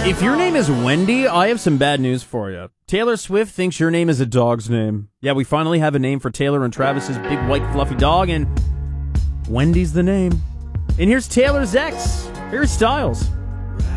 If your name is Wendy, I have some bad news for you. Taylor Swift thinks your name is a dog's name. Yeah, we finally have a name for Taylor and Travis's big white fluffy dog, and Wendy's the name. And here's Taylor's ex, Harry Styles.